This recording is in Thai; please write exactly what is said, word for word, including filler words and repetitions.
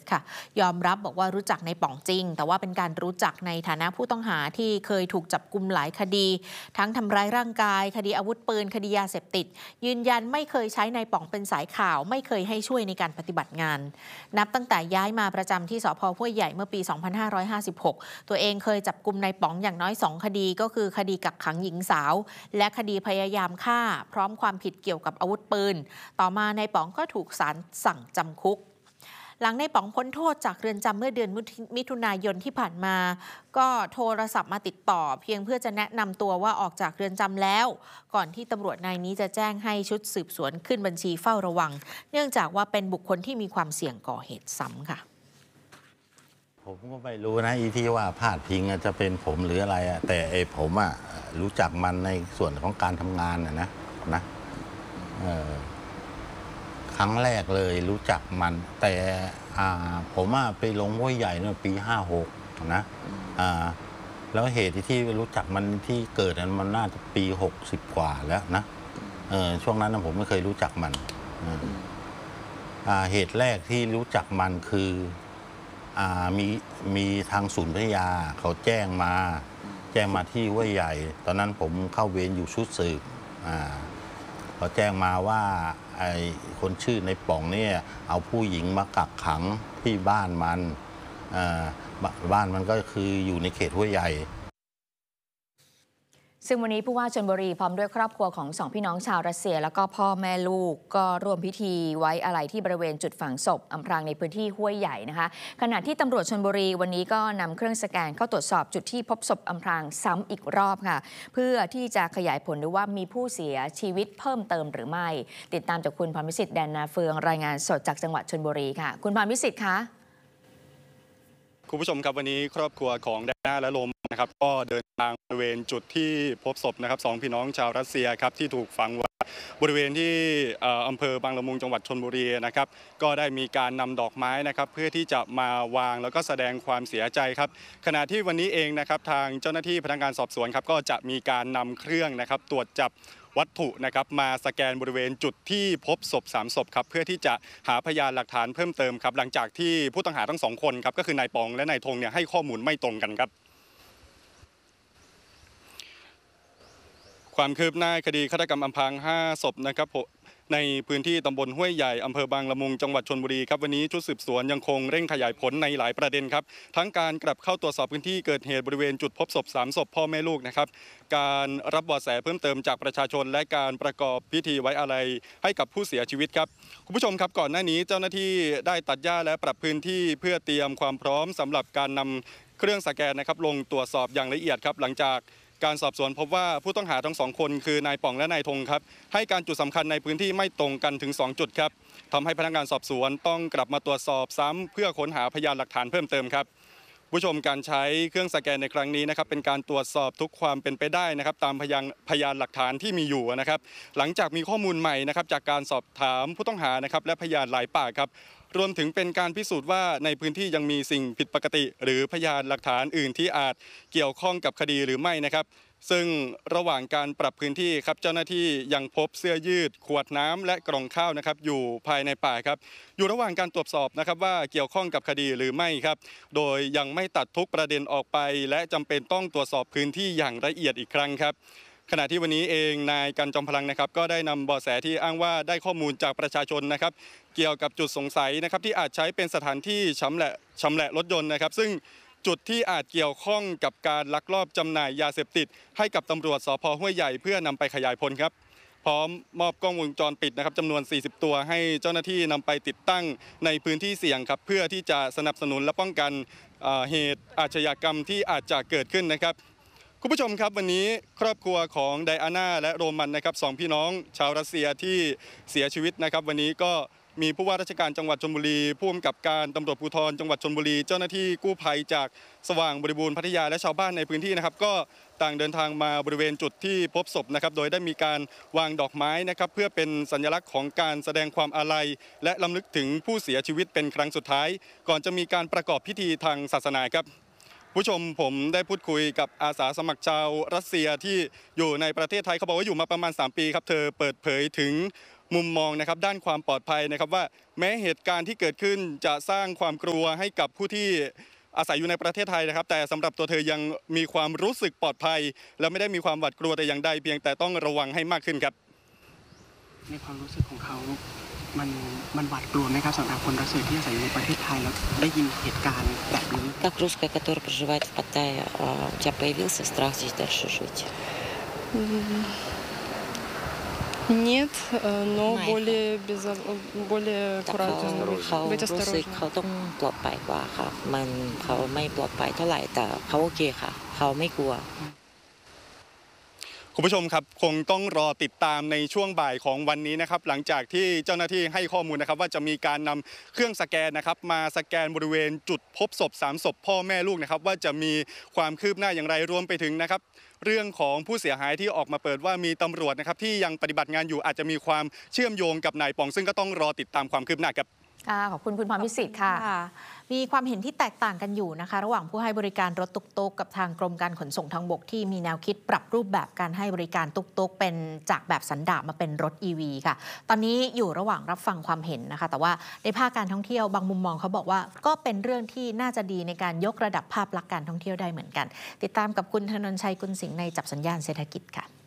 ค่ะยอมรับบอกว่ารู้จักในป๋องจริงแต่ว่าเป็นการรู้จักในฐานะผู้ต้องหาที่เคยถูกจับกุมหลายคดีทั้งทำร้ายร่างกายคดีอาวุธปืนคดียาเสพติดยืนยันไม่เคยใช้ในป๋องเป็นสายข่าวไม่เคยให้ช่วยในการปฏิบัติงานนับตั้งแต่ย้ายมาประจำที่สภ.ห้วยใหญ่เมื่อปี สองพันห้าร้อยห้าสิบหก ตัวเองเคยจับกุมในป๋องอย่างน้อยสองคดีก็คือคดีกักขังหญิงสาวและคดีพยายามฆ่าพร้อมความผิดเกี่ยวกับอาวุธปืนต่อมาในป๋องก็ถูกศาลสั่งจำคุกหลังในป๋องพ้นโทษจากเรือนจำเมื่อเดือนมิถุนายนที่ผ่านมาก็โทรศัพท์มาติดต่อเพียงเพื่อจะแนะนำตัวว่าออกจากเรือนจำแล้วก่อนที่ตำรวจนายนี้จะแจ้งให้ชุดสืบสวนขึ้นบัญชีเฝ้าระวังเนื่องจากว่าเป็นบุคคลที่มีความเสี่ยงก่อเหตุซ้ำค่ะผมก็ไม่รู้นะอีที่ว่าพาดพิงจะเป็นผมหรืออะไรอะแต่ไอ้ผมอะรู้จักมันในส่วนของการทำงานนะนะนะครั้งแรกเลยรู้จักมันแต่ผมอะไปลงห้วยใหญ่เมื่อปีห้าหกนะแล้วเหตุที่รู้จักมันที่เกิดนั้นมันน่าจะปีหกสิบกว่าแล้วนะช่วงนั้นผมไม่เคยรู้จักมันเหตุแรกที่รู้จักมันคือมีมีทางศูนย์พัทยาเขาแจ้งมาแจ้งมาที่ห้วยใหญ่ตอนนั้นผมเข้าเวรอยู่ชุดสืบเขาแจ้งมาว่าไอ้คนชื่อในป๋องเนี่ยเอาผู้หญิงมากักขังที่บ้านมันบ้านมันก็คืออยู่ในเขตห้วยใหญ่ซึ่งวันนี้ผู้ว่าชลบุรีพร้อมด้วยครอบครัวของสองพี่น้องชาวรัสเซียแล้วก็พ่อแม่ลูกก็ร่วมพิธีไว้อาลัยที่บริเวณจุดฝังศพอำพรางในพื้นที่ห้วยใหญ่นะคะขณะที่ตำรวจชลบุรีวันนี้ก็นำเครื่องสแกนเข้าตรวจสอบจุดที่พบศพอำพรางซ้ำอีกรอบค่ะเพื่อที่จะขยายผลดูว่ามีผู้เสียชีวิตเพิ่มเติมหรือไม่ติดตามจากคุณพรวิสิทธิ์แดนนาเฟืองรายงานสดจากจังหวัดชลบุรีค่ะคุณพรวิสิทธิ์คะคุณผู้ชมครับวันนี้ครอบครัวของแดน่าและลมนะครับก็เดินทางบริเวณจุดที่พบศพนะครับสองพี่น้องชาวรัสเซียครับที่ถูกฝังไว้บริเวณที่อำเภอบางละมุงจังหวัดชลบุรีนะครับก็ได้มีการนำดอกไม้นะครับเพื่อที่จะมาวางแล้วก็แสดงความเสียใจครับขณะที่วันนี้เองนะครับทางเจ้าหน้าที่พนักงานสอบสวนครับก็จะมีการนำเครื่องนะครับตรวจจับวัตถุนะครับมาสแกนบริเวณจุดที่พบศพสามศพครับเพื่อที่จะหาพยานหลักฐานเพิ่มเติมครับหลังจากที่ผู้ต้องหาทั้งสองคนครับก็คือนายปองและนายธงเนี่ยให้ข้อมูลไม่ตรงกันครับความคืบหน้าคดีฆาตกรรมอำพรางห้าศพนะครับในพื้นที่ตำบลห้วยใหญ่อำเภอบางละมุงจังหวัดชลบุรีครับวันนี้ชุดสืบสวนยังคงเร่งขยายผลในหลายประเด็นครับทั้งการกลับเข้าตรวจสอบพื้นที่เกิดเหตุบริเวณจุดพบศพสามศพพ่อแม่ลูกนะครับการรับเบาะแสเพิ่มเติมจากประชาชนและการประกอบพิธีไว้อาลัยให้กับผู้เสียชีวิตครับคุณผู้ชมครับก่อนหน้านี้เจ้าหน้าที่ได้ตัดหญ้าและปรับพื้นที่เพื่อเตรียมความพร้อมสำหรับการนำเครื่องสแกนนะครับลงตรวจสอบอย่างละเอียดครับหลังจากการสอบสวนพบว่าผู้ต้องหาทั้งสองคนคือนายป่องและนายธงครับให้การจุดสำคัญในพื้นที่ไม่ตรงกันถึงสองจุดครับทำให้พนักงานสอบสวนต้องกลับมาตรวจสอบซ้ำเพื่อค้นหาพยานหลักฐานเพิ่มเติมครับผู้ชมการใช้เครื่องสแกนในครั้งนี้นะครับเป็นการตรวจสอบทุกความเป็นไปได้นะครับตามพยานพยานหลักฐานที่มีอยู่นะครับหลังจากมีข้อมูลใหม่นะครับจากการสอบถามผู้ต้องหานะครับและพยานหลายปากครับรวมถึงเป็นการพิสูจน์ว่าในพื้นที่ยังมีสิ่งผิดปกติหรือพยานหลักฐานอื่นที่อาจเกี่ยวข้องกับคดีหรือไม่นะครับซึ่งระหว่างการปรับพื้นที่ครับเจ้าหน้าที่ยังพบเสื้อยืดขวดน้ำและกล่องข้าวนะครับอยู่ภายในป่าครับอยู่ระหว่างการตรวจสอบนะครับว่าเกี่ยวข้องกับคดีหรือไม่ครับโดยยังไม่ตัดทุกประเด็นออกไปและจำเป็นต้องตรวจสอบพื้นที่อย่างละเอียดอีกครั้งครับขณะที่วันนี้เองนายกันจอมพลังนะครับก็ได้นำเบาะแสที่อ้างว่าได้ข้อมูลจากประชาชนนะครับเกี่ยวกับจุดสงสัยนะครับที่อาจใช้เป็นสถานที่ชำแหละชำแหละรถยนต์นะครับซึ่งจุดที่อาจเกี่ยวข้องกับการลักลอบจำหน่ายยาเสพติดให้กับตำรวจสภ.ห้วยใหญ่เพื่อนำไปขยายผลครับพร้อมมอบกล้องวงจรปิดนะครับจำนวนสี่สิบตัวให้เจ้าหน้าที่นำไปติดตั้งในพื้นที่เสี่ยงครับเพื่อที่จะสนับสนุนและป้องกันเหตุอาชญากรรมที่อาจจะเกิดขึ้นนะครับคุณผู้ชมครับวันนี้ครอบครัวของไดอาน่าและโรมันนะครับสองพี่น้องชาวรัสเซียที่เสียชีวิตนะครับวันนี้ก็มีผู้ว่าราชการจังหวัดชลบุรีผู้กำกับการตำรวจภูธรจังหวัดชลบุรีเจ้าหน้าที่กู้ภัยจากสว่างบริบูรณ์พัทยาและชาวบ้านในพื้นที่นะครับก็ต่างเดินทางมาบริเวณจุดที่พบศพนะครับโดยได้มีการวางดอกไม้นะครับเพื่อเป็นสัญลักษณ์ของการแสดงความอาลัยและรำลึกถึงผู้เสียชีวิตเป็นครั้งสุดท้ายก่อนจะมีการประกอบพิธีทางศาสนาครับผู้ชมผมได้พูดคุยกับอาสาสมัครชาวรัสเซียที่อยู่ในประเทศไทยเขาบอกว่าอยู่มาประมาณสามปีครับเธอเปิดเผยถึงมุมมองนะครับด้านความปลอดภัยนะครับว่าแม้เหตุการณ์ที่เกิดขึ้นจะสร้างความกลัวให้กับผู้ที่อาศัยอยู่ในประเทศไทยนะครับแต่สำหรับตัวเธอยังมีความรู้สึกปลอดภัยและไม่ได้มีความหวาดกลัวแต่อย่างใดเพียงแต่ต้องระวังให้มากขึ้นครับในความรู้สึกของเขามันมันหวาดกลัวไหมครับสำหรับคนรัสเซียที่อาศัยอยู่ในประเทศไทยแล้วได้ยินเหตุการณ์แบบนี้ Как русская, которая проживает в Паттайе, у тебя появился страх здесь дальше жить? Нет, но Майка. более безо... более แต่เขา аккуратно เขา быть รู้สึก осторожным. เขาต้องปลอดภัยกว่าค่ะมันเขาไม่ปลอดภัยเท่าไหร่แต่เขาโอเคค่ะเขาไม่กลัวคุณผู้ชมครับคงต้องรอติดตามในช่วงบ่ายของวันนี้นะครับหลังจากที่เจ้าหน้าที่ให้ข้อมูลนะครับว่าจะมีการนำเครื่องสแกนนะครับมาสแกนบริเวณจุดพบศพสามศพพ่อแม่ลูกนะครับว่าจะมีความคืบหน้าอย่างไรรวมไปถึงนะครับเรื่องของผู้เสียหายที่ออกมาเปิดว่ามีตำรวจนะครับที่ยังปฏิบัติงานอยู่อาจจะมีความเชื่อมโยงกับนายปองซึ่งก็ต้องรอติดตามความคืบหน้าครับค่ะขอบคุณคุณพรพิสิทธิ์ค่ะมีความเห็นที่แตกต่างกันอยู่นะคะระหว่างผู้ให้บริการรถตุกๆกับทางกรมการขนส่งทางบกที่มีแนวคิดปรับรูปแบบการให้บริการตุกๆเป็นจากแบบสันดาปมาเป็นรถ อี วี ค่ะตอนนี้อยู่ระหว่างรับฟังความเห็นนะคะแต่ว่าในภาคการท่องเที่ยวบางมุมมองเขาบอกว่าก็เป็นเรื่องที่น่าจะดีในการยกระดับภาพลักษณ์การท่องเที่ยวได้เหมือนกันติดตามกับคุณธนนชัยกุลสิงห์ในจับสัญญาณเศรษฐกิจค่ะ